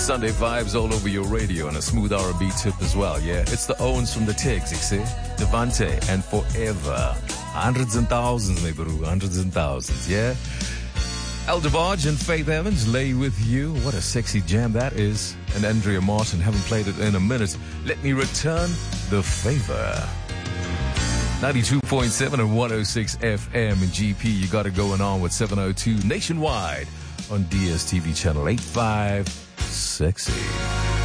Sunday vibes all over your radio and a smooth R&B tip as well, yeah? It's the Owens from the Tigs, you see? Devante and Forever. Hundreds and thousands, my bro. Hundreds and thousands, yeah? Elder Barge and Faith Evans, Lay With You. What a sexy jam that is. And Andrea Martin, haven't played it in a minute. Let me return the favor. 92.7 and 106 FM in GP. You got it going on with 702 nationwide on DSTV channel 85. Sexy.